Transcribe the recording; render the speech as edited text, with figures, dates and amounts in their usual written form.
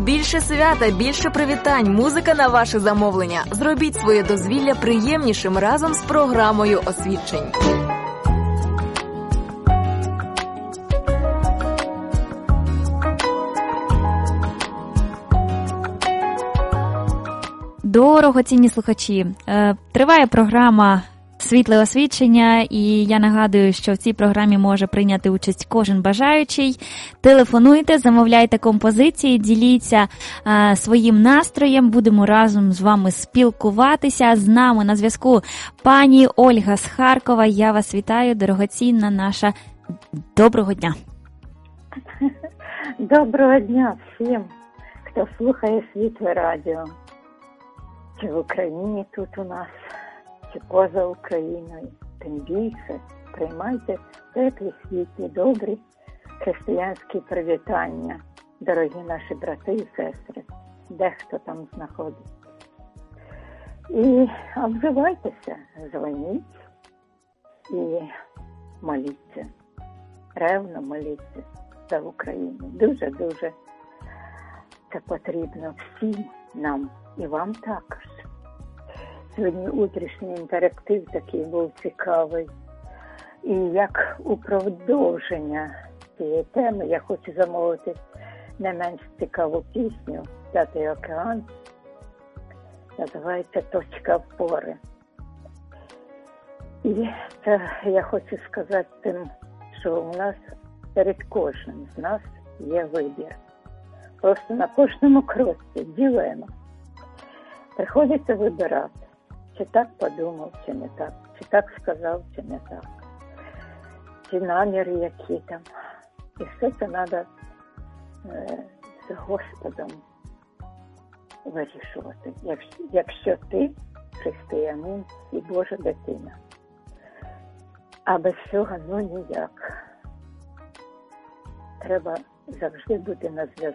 Більше свята, більше привітань, музика на ваше замовлення. Зробіть своє дозвілля приємнішим разом з програмою освідчень. Дорогоцінні слухачі, триває програма «Світле освідчення», і я нагадую, що в цій програмі може прийняти участь кожен бажаючий. Телефонуйте, замовляйте композиції, діліться своїм настроєм, будемо разом з вами спілкуватися. З нами на зв'язку пані Ольга з Харкова. Я вас вітаю, дорогоцінна наша. Доброго дня. Доброго дня всім, хто слухає Світле радіо. Чи в Україні тут у нас, чи поза Україною. Тим більше приймайте теплі, світлі, добрі християнські привітання, дорогі наші брати і сестри, де хто там знаходиться. І обзивайтеся, дзвоніть і моліться, ревно моліться за Україну. Дуже-дуже це потрібно всім нам. І вам також. Сьогодні утрішній інтерактив такий був цікавий. І як у продовження цієї теми я хочу замовити не менш цікаву пісню «П'ятий океан». Називається «Точка опори». І це я хочу сказати тим, що у нас перед кожним з нас є вибір. Просто на кожному кроці ділимо. Приходиться вибирати, чи так подумав, чи не так, чи так сказав, чи не так, чи наміри які там. І все це треба з Господом вирішувати, якщо ти християнин і Божа дитина. А без цього ніяк. Треба завжди бути на зв'язку.